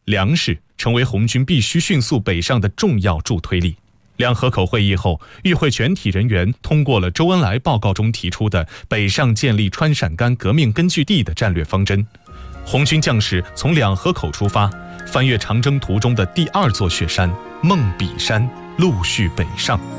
粮食成为红军必须迅速北上的重要助推力。两河口会议后，与会全体人员通过了周恩来报告中提出的北上建立川陕甘革命根据地的战略方针。红军将士从两河口出发，翻越长征途中的第2座雪山梦比山，陆续北上。